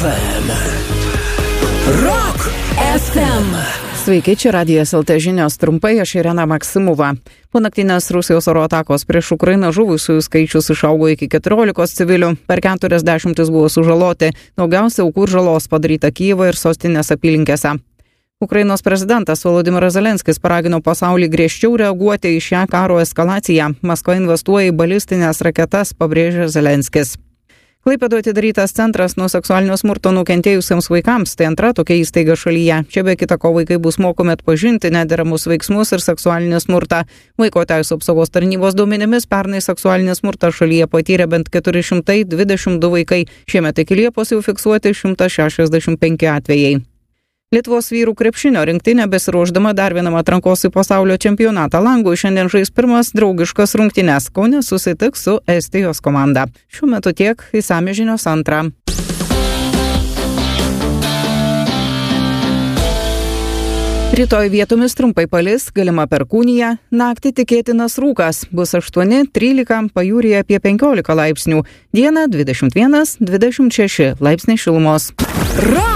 FM. Rock FM. Sveiki, čia Radijas LT žinios trumpai, aš Irena Maksimova. Po naktinės Rusijos oro atakos prieš Ukrainą žuvusiųjų skaičius išaugo iki 14 civilių, per 40 buvo sužaloti, daugiausia aukų ir žalos padaryta Kyjivo ir sostinės apylinkėse. Ukrainos prezidentas Volodymyras Zelenskis paragino pasaulį griežčiau reaguoti į šią karo eskalaciją. Maskva investuoja į balistinės raketas, pabrėžė Zelenskis. Klaipėdoje atidarytas centras nuo seksualinio smurto nukentėjusiems vaikams, tai antra tokia įstaiga šalyje. Čia be kita ko vaikai bus mokomi atpažinti nederamus veiksmus ir seksualinį smurtą. Vaiko teisių apsaugos tarnybos duomenimis pernai seksualinį smurtą šalyje patyrė bent 422 vaikai. Šiemet iki Liepos jau fiksuoti 165 atvejai. Lietuvos vyrų krepšinio rinktinė besiruošdama dar vienam atrankos į pasaulio čempionatą langui šiandien žais pirmas draugiškas rungtynes. Kaune susitiks su Estijos komanda. Šiuo metu tiek, išsami žinios antrą. Rytoj vietomis trumpai palis, galima perkūnija, naktį tikėtinas rūkas, bus 8-13, pajūryje apie 15 laipsnių, dieną 21-26 laipsniai šilumos.